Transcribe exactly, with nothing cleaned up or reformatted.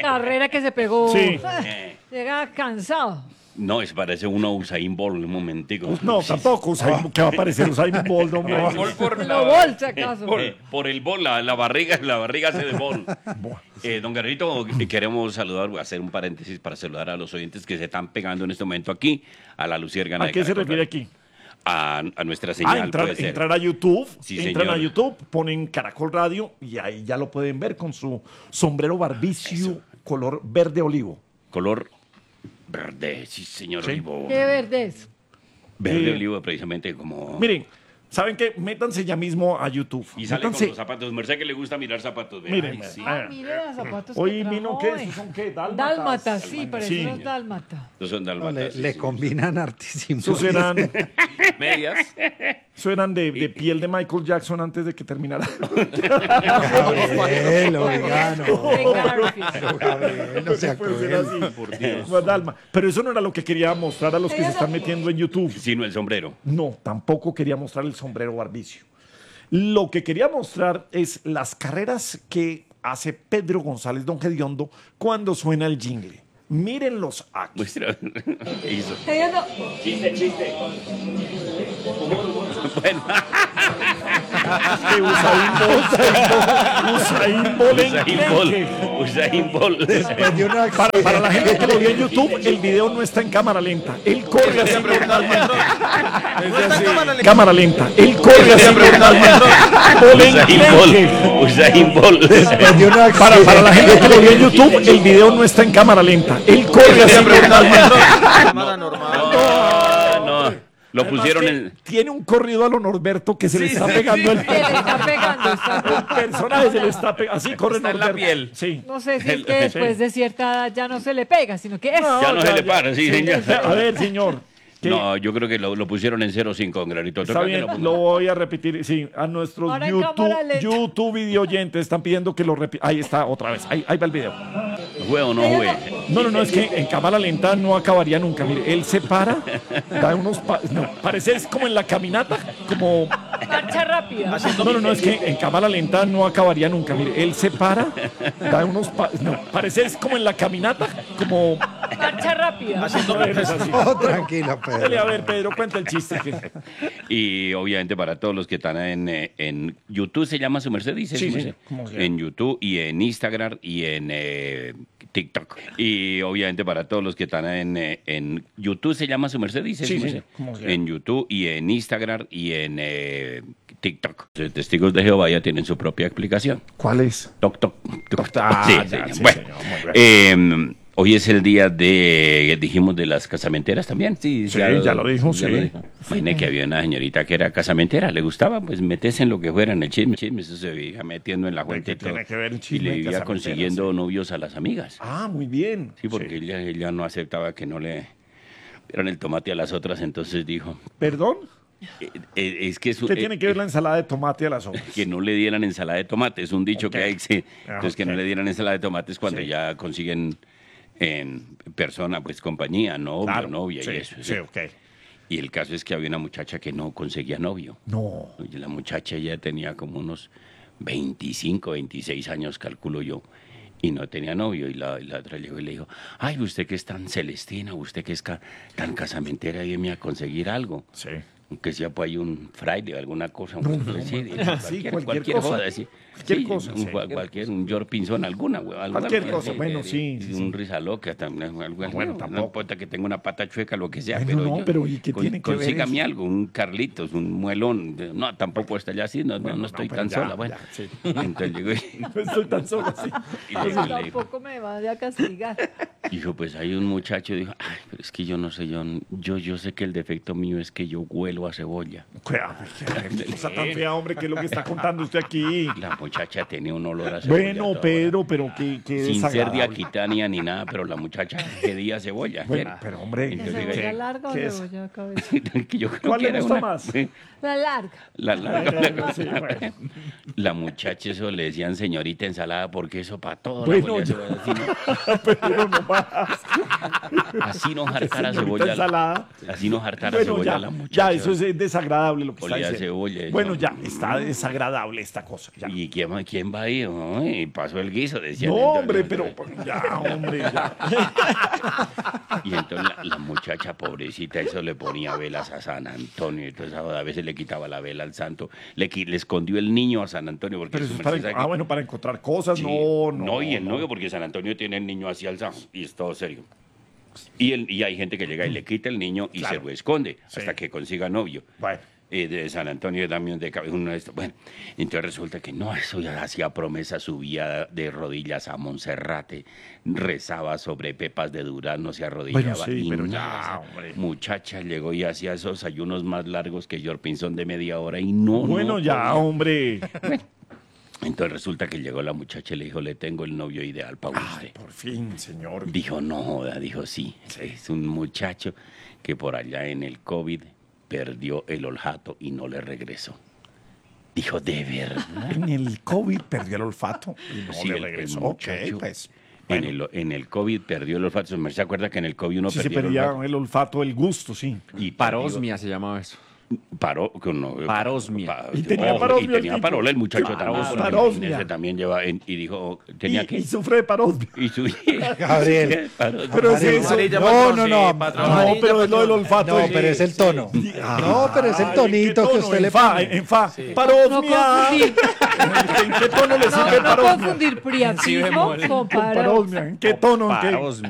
carrera que se pegó. Sí. Llega cansado. No, es parece uno Usain Bolt, un momentico. No, tampoco. Usain, ¿qué va a parecer Usain Bolt, hombre? Bol por Lo bolsa, acaso. Por, por el bol, la, la barriga, la barriga hace de bol. Eh, don Guerrito, queremos saludar, voy a hacer un paréntesis para saludar a los oyentes que se están pegando en este momento aquí, a la Luciérgana. ¿A qué se refiere aquí? A, a nuestra señal, Ah, entrar, puede ser. entrar a YouTube, Sí, entran señor. a YouTube, ponen Caracol Radio y ahí ya lo pueden ver con su sombrero barbicio Eso. color verde olivo. Color verde, sí, señor Sí. Olivo. ¿Qué verde es? Verde Eh, olivo, precisamente como... Miren, ¿saben qué? Métanse ya mismo a YouTube. Y sale Métanse. con los zapatos. Merced que le gusta mirar zapatos. vea. Miren, Ay, sí. ah, Ah, mire los zapatos Hoy que trajo vino, ¿qué? hoy. ¿Esos son qué? Dálmatas. Dálmatas, sí, parece Sí. unos dálmata. Estos son No, dalmatas. le, sí, le sí. combinan hartísimo. Esos eran, Medias. esos eran de, de piel de Michael Jackson antes de que terminara. Gabriel, oiga, no. Venga, Garfield. Gabriel, no sea Puede ser cruel. así. Por Dios. Pues, Dalma. Pero eso no era lo que quería mostrar a los que se están metiendo en YouTube. Sino el sombrero. No, tampoco quería mostrar el sombrero barbicio. Lo que quería mostrar es las carreras que hace Pedro González Don Gediondo cuando suena el jingle. Mírenlos aquí. Muestra. ¿Qué hizo? Ella no- Chiste, chiste. Bueno, Que Usain Bolt, Usain Bolt, Usain Bolt. enclenque. Usain Bolt. Después de una Para, para la gente que lo vio en YouTube, el video no está en cámara lenta. Él corre así normalmente. Cámara lenta. Él corre así normalmente. Bolt Usain Bolt. enclenque. Usain Bolt. después de una Para, para la gente que lo vio en YouTube, el video no está en cámara lenta. Él corre así normalmente. Llamada normal. No, no. Lo Además pusieron que en. Tiene un corrido a lo Norberto que se le está pegando el Se le está pegando. está- personaje, se le está pegando. Así corre Está en la Norberto. piel. Sí. No sé si es El- que después de cierta edad ya no se le pega, sino que es. Ya no se le para, sí, señor. A ver, señor. ¿qué? No, yo creo que lo, lo pusieron en cero cinco, don Granito. Está Toca que bien, lo pongan. lo voy a repetir. Sí, a nuestros Ahora en YouTube, cámara lenta. YouTube video oyentes están pidiendo que lo repita. Ahí está, otra vez. Ahí, ahí va el video. ¿Juega o no juega? No, no, no, es que en cámara lenta no acabaría nunca. Mire, él se para, da unos. pa- no, parece es como en la caminata, como. Marcha rápida. No, no, no, es que en cámara lenta no acabaría nunca. Mire, él se para, da unos. pa- no, parece es como en la caminata, como. Marcha rápida. A ver, es así. Oh, tranquilo, Dale, a Pedro. ver, Pedro, cuenta el chiste. que- Y obviamente para todos los que están en, eh, en YouTube, ¿se llama su merced? Dice Sí, su sí, merced. como sea. En YouTube y en Instagram y en eh, TikTok. Y obviamente para todos los que están en, eh, en YouTube, ¿se llama su merced? Dice Sí, su sí, merced. como sea. En YouTube y en Instagram y en eh, TikTok. Los testigos de Jehová ya tienen su propia explicación. ¿Cuál es? Toc, toc, toc, toc. Ah, Sí, ya, señor. sí, Bueno, señor, muy bien. eh, hoy es el día de, dijimos, de las casamenteras también. Sí, ya lo dijo, sí. Imagínate que había una señorita que era casamentera, le gustaba, pues meterse en lo que fuera, en el chisme, chisme, eso se iba metiendo en la fuente ¿Qué y todo. tiene que ver el Y chisme le de iba casamenteras, consiguiendo sí? novios a las amigas. Ah, muy bien. Sí, porque Ella, ella no aceptaba que no le dieran el tomate a las otras, entonces dijo, ¿Perdón? eh, eh, es que su- ¿Qué eh, tiene que ver la ensalada de tomate a las otras? que no le dieran ensalada de tomate, es un dicho Ok. que hay, sí. Ah, Entonces que ok. no le dieran ensalada de tomate es cuando Sí. ya consiguen en persona, pues compañía, novio, Claro, novia sí, y eso. sí, ok. Y el caso es que había una muchacha que no conseguía novio. No. Oye, la muchacha ya tenía como unos veinticinco, veintiséis años, calculo yo, y no tenía novio. Y la, y la otra llegó y le dijo, ay, usted que es tan celestina, usted que es ca- tan casamentera, ayúdeme a conseguir algo. Sí. Aunque sea pues hay un fraile o alguna cosa. No, un- no, sí, no, cualquier, sí, cualquier, cualquier cosa. joda, sí. Cualquier Sí, cosa, un- sí. cual- cualquier, un George Pinzón, alguna, güey, alguna- Cualquier cosa, bueno, sí, sí, Un sí. rizaloca, también, algo, Bueno, no, tampoco. no importa que tenga una pata chueca, lo que sea. Bueno, pero no, yo- pero ¿y qué tiene que ver consígame eso? algo, un Carlitos, un muelón. No, tampoco está ya así, no, no, Bueno, no no, estoy pero tan ya, sola. Bueno, ya, sí. entonces llegó y, No estoy tan solo así. y le dijo, le dijo, Tampoco me va a castigar. dijo, pues hay un muchacho, dijo, ay, pero es que yo no sé, yo, yo, yo sé que el defecto mío es que yo huelo a cebolla. Cuidado, qué cosa tan fea, hombre, que es lo que está contando usted aquí. La muchacha tenía un olor a cebolla. Bueno, toda Pedro, pero qué, qué Sin ser de desagradable. Aquitania ni nada, pero la muchacha pedía cebolla. Bueno, Era- pero hombre, Entonces, ¿La diga, cebolla ¿qué- larga o qué es? cebolla cabeza? que yo creo ¿Cuál que le era gusta una- más? La larga. La, la- Bueno, sí, bueno. la muchacha eso le decían señorita ensalada porque eso para todo. Bueno, la ya. muchacha, así, ¿no? Pero no más. Así nos hartara Señorita cebolla. ensalada. Así nos hartara Bueno, cebolla ya, la ya, muchacha. eso es desagradable lo que está Olía a diciendo. cebolla, Bueno, eso. ya, está desagradable esta cosa. Ya. ¿Y quién, va- quién va ahí? Ay, pasó el guiso, decía. No, hombre, pero ya, hombre, ya. Y entonces la, la muchacha pobrecita, eso le ponía velas a San Antonio. Entonces a veces le quitaba la vela al santo. Le, qui- le escondió el niño a San Antonio. Porque Pero su eso es para, merced sabe ah, que- bueno, para encontrar cosas, Sí. no, no. No, y el no. novio, porque San Antonio tiene el niño así alzado. Y es todo serio. Y, el, y hay gente que llega y le quita el niño y Claro. se lo esconde Sí. hasta que consiga novio. Bueno. Eh, de San Antonio también de cabeza uno de estos. Bueno, entonces resulta que no, eso ya hacía promesa, subía de rodillas a Monserrate, rezaba sobre pepas de durazno, se arrodillaba. Bueno, sí, y pero nada, ya, hombre. muchacha llegó y hacía esos ayunos más largos que George Pinzón de media hora y no. Bueno, no ya, podía. hombre. Entonces resulta que llegó la muchacha y le dijo, le tengo el novio ideal para usted. Ay, por fin, señor. Dijo, no joda, dijo, sí, es un muchacho que por allá en el COVID perdió el olfato y no le regresó. Dijo, ¿de verdad? En el COVID perdió el olfato y no Sí, le el- el regresó. Ok, muchacho pues. En, Bueno, el, en el COVID perdió el olfato. ¿Se acuerda que en el COVID uno sí se perdió el perdía olfato? el olfato, el gusto, sí. Y Parosmia se llamaba eso. Paró, con no, Parosmia. Y tenía ojo, parosmia y el tenía tipo. parola el muchacho Ah, también. porque parosmia. ese también lleva, en- y dijo, tenía y, que... y sufre de parosmia. Y su... Gabriel. Parosmia. Pero es eso. Amarilla, No, patrón, no, sí, no. patrón. No, Amarilla, pero es lo del patrón. olfato. No, Sí, pero es el sí. tono. No, pero es el Ay, tonito ¿en qué que tono? usted en le fa, pone. En fa. No Parosmia. confundir, ¿En qué tono le no, sirve no parosmia? confundir priapismo bemol. con Con parosmia. parosmia. ¿En qué tono? ¿En qué? Parosmia.